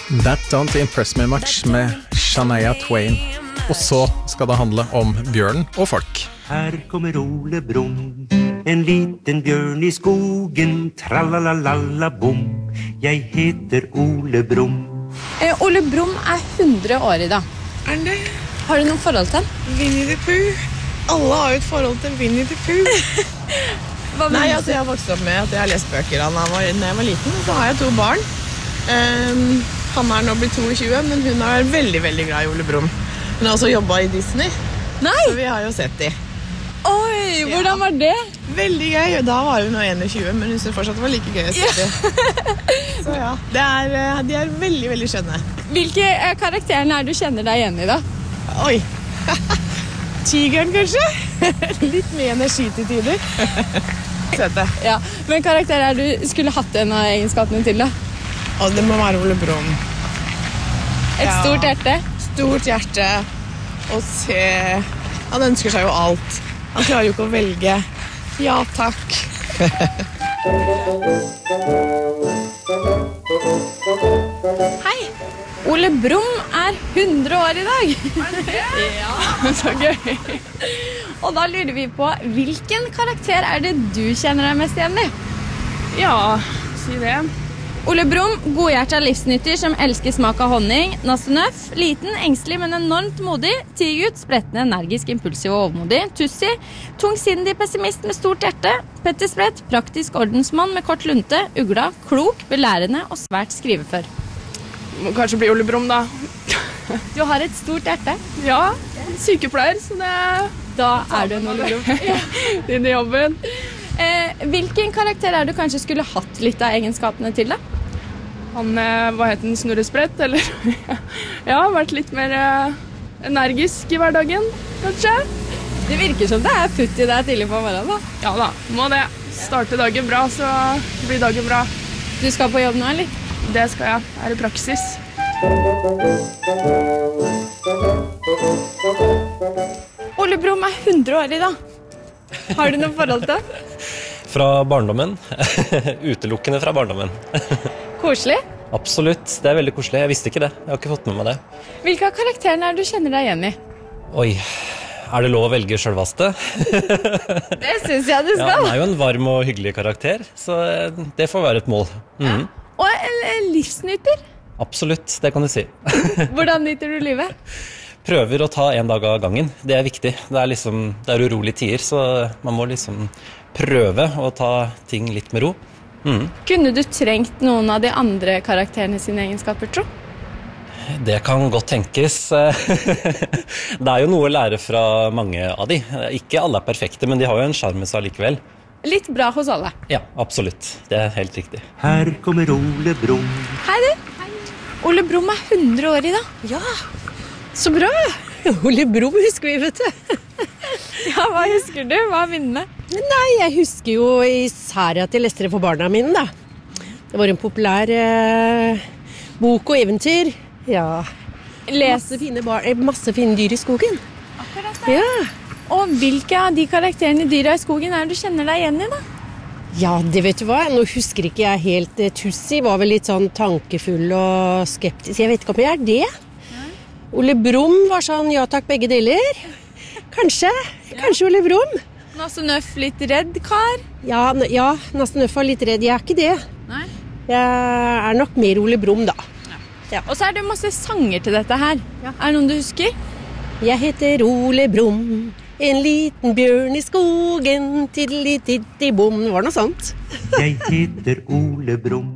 That Don't Impress Me Much med Shania Twain. Og så skal det handle om bjørn og folk. Her kommer Ole Brumm, en liten bjørn I skogen, tralalalala-bom. Jeg heter Ole Brumm. Ole Brumm 100 år I dag. Det? Har du noen forhold til han? Winnie the Pooh. Alle har jo et forhold til Winnie the Pooh. Nei, altså jeg har vokst opp med at jeg har lest bøker av når jeg var liten. Så har jeg 2 barn. Han nå blitt 22, men hun er veldig, veldig glad I Ole Brumm. Hun har også jobbet I Disney. Nei! Så vi har jo sett de. Oi, hvordan var det? Veldig gøy. Da var hun nå 21, men hun synes fortsatt det var like gøy å se de. Så ja, de veldig, veldig skjønne. Hvilke karakterene du kjenner deg igjen I da? Oi. Tigeren kanskje? Litt mer energi til tider. Søte. Ja, men karakterer du skulle hatt en av egenskapene til da? Det må være Ole Brumm. Et stort hjerte? Stort hjerte. Og se... Han ønsker seg jo alt. Han klarer jo ikke å velge. Ja, takk. Hei! Ole Brumm 100 år I dag. Ja, så gøy. Og da lurer vi på, hvilken karakter det du kjenner deg mest igjen I? Ja, si det. Ole Brumm, godhjertet livsnytter som elsker smak av honning. Nasse Nøff, liten, engstelig, men enormt modig. Tigut, sprettende, energisk, impulsiv og overmodig. Tussi, tungsindig pessimist med stort hjerte. Petter Sprett, praktisk ordensmann med kort lunte. Ugla, klok, belærende og svært skrivefør. Må kanskje bli Ole Brumm da. Du har et stort hjerte. Ja, sykepleier, så det... Da du en Ole Brumm. Din I jobben. Hvilken karakter du kanskje skulle hatt litt av egenskapene til da? Han, hva heter den, Snurresprett, eller? Ja, vært litt mer energisk I hverdagen, kanskje. Det virker som det putt I deg tidlig på morgenen da. Ja da, må det. Starte dagen bra, så blir dagen bra. Du skal på jobb nå, eller? Det skal jeg, I praksis. Ole Brumm 100 år I dag. Har du noe forhold til? Fra barndommen. Utelukkende fra barndommen. Koselig? Absolutt, det veldig koselig. Jeg visste ikke det. Jeg har ikke fått med meg det. Hvilke av karakterene du kjenner deg igjen I? Oi, det lov å velge selvvaste? Det synes jeg du skal. Ja, han jo en varm og hyggelig karakter, så det får være et mål. Ja. Og en livsnyter? Absolutt, det kan du si. Hvordan nyter du livet? Prøver å ta en dag av gangen, det viktig. Det urolige tider, så man må liksom prøve å ta ting litt med ro. Kunne du trengt noen av de andre karakterene sine egenskaper, tro? Det kan godt tenkes. Det jo noe å lære fra mange av de. Ikke alle perfekte, men de har jo en charme seg likevel. Litt bra hos alle. Ja, absolutt. Det helt riktig. Her kommer Ole Brumm. Hei du. Hei. Ole Brumm 100 år I dag. Ja, så bra. Ole Brumm husker vi, vet du. Ja, hva husker du? Hva minnene? Nei, jeg husker jo især at jeg leste det for barna mine, da. Det var en populær bok og eventyr. Ja. Masse fine dyr I skogen. Akkurat det. Ja. Og hvilke av de karakterene I dyra I skogen det du kjenner deg igjen I da? Ja, det vet du hva. Nå husker ikke jeg helt. Tussi var vel litt sånn tankefull og skeptisk. Jeg vet ikke om jeg det. Ole Brumm var sånn, ja takk, begge deler. Kanskje Ole Brumm. Nasse Nøff litt redd, kar? Ja, Nasse Nøff var litt redd. Jeg ikke det. Nei. Jeg nok mer Ole Brumm, da. Ja. Og så det masse sanger til dette her. Ja. Det noen du husker? Jeg heter Ole Brumm, en liten bjørn I skogen, tiddeli-tiddeli-bom. Det var noe sånt. Jeg heter Ole Brumm.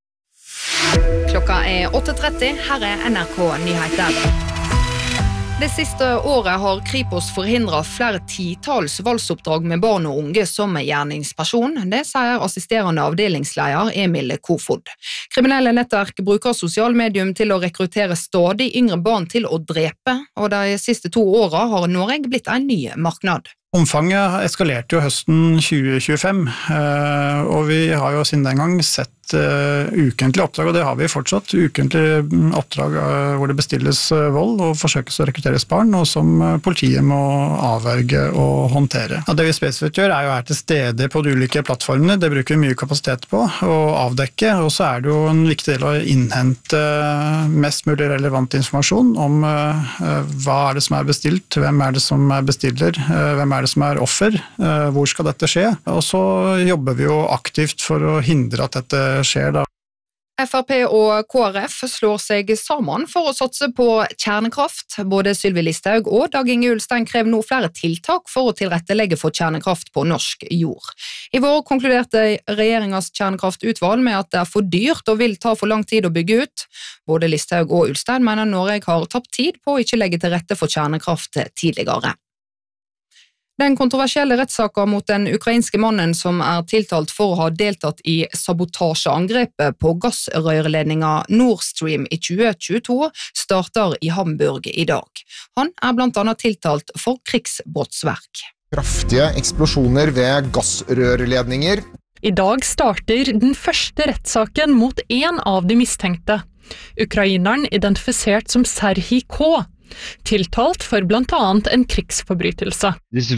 Klokka 8:30, her NRK Nyheter. Det siste året har Kripos forhindret flere titals voldsoppdrag med barn og unge som gjerningsperson. Det sier assisterende avdelingsleder Emil Kofod. Kriminelle nettverk bruker sosialmedium til å rekruttere stadig yngre barn til å drepe, og de siste 2 årene har Norge blitt en ny marknad. Omfanget eskalerte jo høsten 2025, og vi har jo siden den gang sett et ukentlig oppdrag, og det har vi fortsatt, ukentlig oppdrag hvor det bestilles vold og forsøkes å rekrutteres barn, og som politiet må avverge og håndtere. Og det vi spesifikt gjør er jo her til stede på de ulike plattformene, det bruker vi mye kapasitet på å avdekke, og så er det jo en viktig del å innhente mest mulig relevant informasjon om hva er det som er bestilt, hvem er det som er bestiller, hvem er det som er offer, hvor skal dette skje, og så jobber vi jo aktivt for å hindre at dette skjer da. FrP og KrF slår seg sammen for å satse på kjernekraft. Både Sylvi Listhaug og Dag Inge Ulstein krever nå flere tiltak for å tilrettelegge for kjernekraft på norsk jord. I vår konkluderte regjeringens kjernekraftutvalg med at det er for dyrt og vil ta for lang tid å bygge ut. Både Listhaug og Ulstein mener Norge har tapt tid på å ikke legge til rette for kjernekraft tidligere. Den kontroversielle rettssaken mot den ukrainske mannen som er tiltalt for å ha deltatt i sabotasjeangrepet på gassrørledningen Nord Stream i 2022 starter i Hamburg i dag. Han er blant annet tiltalt for krigsbrottsverk. Kraftige eksplosjoner ved gassrørledninger. I dag starter den første rettssaken mot en av de mistenkte. Ukraineren identifisert som Serhij K., tiltalt for blant annet en krigsforbrytelse.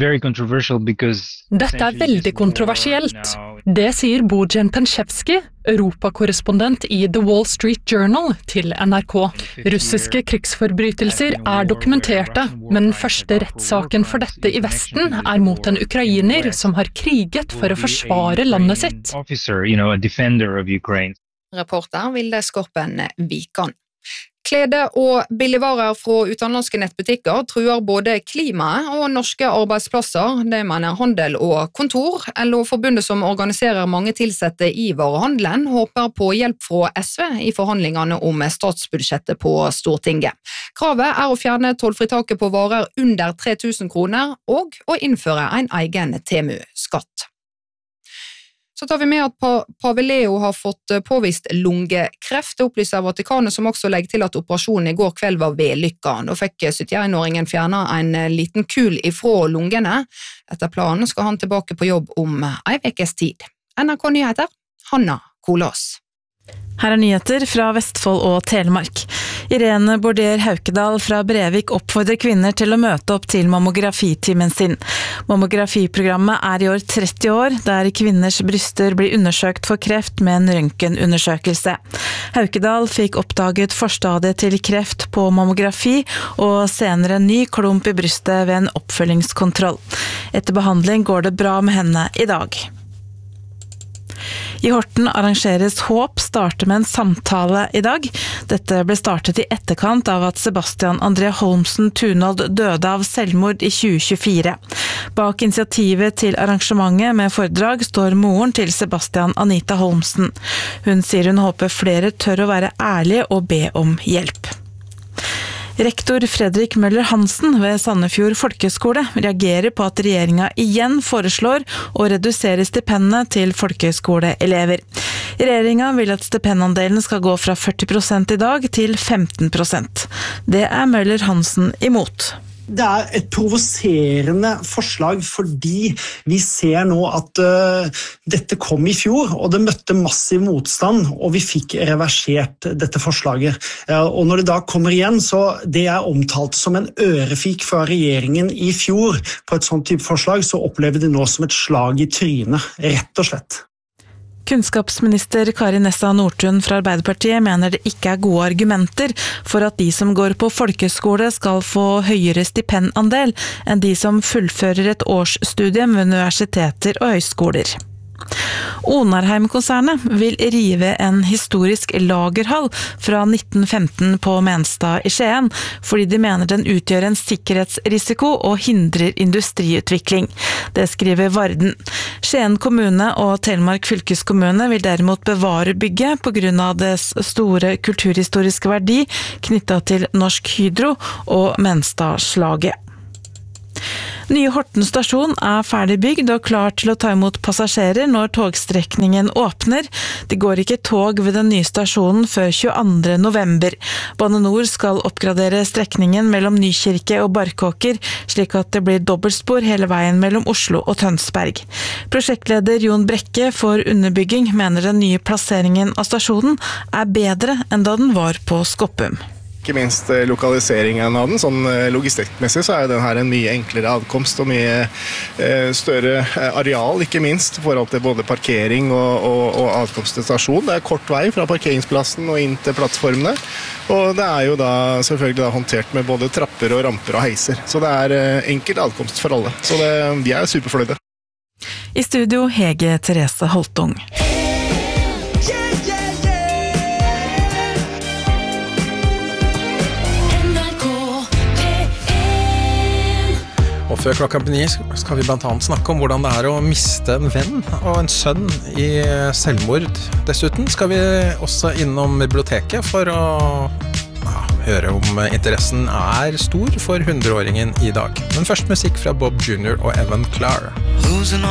Dette er veldig kontroversielt. Det sier Bojan Penchevsky, europakorrespondent i The Wall Street Journal, til NRK. Russiske krigsforbrytelser er dokumenterte, men den første rettssaken for dette i Vesten er mot en ukrainer som har kriget for å forsvare landet sitt. Reporter Vilde Skorpen Vikan. Klede og billigvarer fra utenlandske nettbutikker truer både klimaet og norske arbeidsplasser, det mener Handel og Kontor. LO-forbundet som organiserer mange tilsette i varehandelen håper på hjelp fra SV i forhandlingene om statsbudsjettet på Stortinget. Kravet er å fjerne tollfritaket på varer under 3000 kroner og å innføre en egen TEMU-skatt. Så tar vi med at Pave Leo har fått påvist lungekreft. Det opplyser Vatikanet, som også legger til at operasjonen i går kveld var vellykket. Da fikk 71-åringen fjernet en liten kul ifra lungene. Etter planen skal han tilbake på jobb om en ukes tid. NRK Nyheter, Hanna Kolås. Her er nyheter fra Vestfold og Telemark. Irene Border Haukedal fra Brevik oppfordrer kvinner til å møte opp til mammografitimen sin. Mammografiprogrammet er i år 30 år, der kvinners bryster blir undersøkt for kreft med en røntgenundersøkelse. Haukedal fikk oppdaget forstadiet til kreft på mammografi, og senere en ny klump i brystet ved en oppfølgingskontroll. Etter behandling går det bra med henne i dag. I Horten arrangeres Håp starter med en samtale i dag. Dette ble startet i etterkant av at Sebastian André Holmsen Tunhold døde av selvmord i 2024. Bak initiativet til arrangementet med foredrag står moren til Sebastian, Anita Holmsen. Hun sier hun håper flere tør å være ærlige og be om hjelp. Rektor Fredrik Møller Hansen ved Sandefjord Folkehøgskole reagerer på at regjeringen igjen foreslår å redusere stipendene til folkehøgskoleelever. Regjeringen vil at stipendandelen skal gå fra 40% i dag til 15%. Det er Møller Hansen imot. Det er et provoserende forslag fordi vi ser nå at dette kom i fjor, og det møtte massiv motstand, og vi fikk reversert dette forslaget. Og når det da kommer igjen, så det er omtalt som en ørefik fra regjeringen i fjor på et sånt type forslag, så opplever det nå som et slag i trynet, rett og slett. Kunnskapsminister Kari Nessa Nordtun fra Arbeiderpartiet mener det ikke er gode argumenter for at de som går på folkehøgskole skal få høyere stipendandel enn de som fullfører et årsstudium ved universiteter og høyskoler. Onarheim-konsernet vil rive en historisk lagerhall fra 1915 på Menstad i Skien, fordi de mener den utgjør en sikkerhetsrisiko og hindrer industriutvikling. Det skriver Varden. Skien kommune og Telemark fylkeskommune vil derimot bevare bygget på grunn av dets store kulturhistoriske verdi knyttet til Norsk Hydro og Menstadslaget. Nye Horten stasjon ferdig bygd og klar til å ta imot passasjerer når togstrekningen åpner. Det går ikke tog ved den nye stasjonen før 22. november. Bane Nor skal oppgradere strekningen mellom Nykirke og Barkåker, slik at det blir dobbeltspor hele veien mellom Oslo og Tønsberg. Prosjektleder Jon Brekke for underbygging mener den nye plasseringen av stasjonen bedre enn da den var på Skoppum. Ikke minst lokaliseringen av den, sånn logistikkmessig så den her en mye enklere adkomst og mye større areal, ikke minst i forhold til både parkering og adkomst til stasjon. Det kort vei fra parkeringsplassen og inn til plattformene, og det jo da selvfølgelig da håndtert med både trapper og ramper og heiser. Så det enkel adkomst for alle, så vi superfornøyde. I studio Hege Therese Holtung. Og før klokka på 9 skal vi blant annet snakke om hvordan det å miste en venn og en sønn i selvmord. Dessuten skal vi også innom biblioteket for å høre om interessen stor for 100-åringen i dag. Men først musikk fra Bob Jr. og Evan Clark.